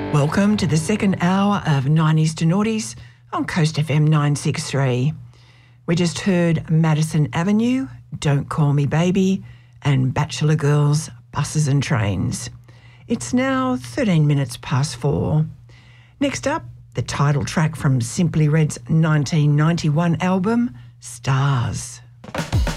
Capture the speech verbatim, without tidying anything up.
Welcome to the second hour of nineties to Noughties on Coast F M nine sixty-three. We just heard Madison Avenue, Don't Call Me Baby, and Bachelor Girls, Buses and Trains. It's now thirteen minutes past four. Next up, the title track from Simply Red's nineteen ninety-one album, Stars.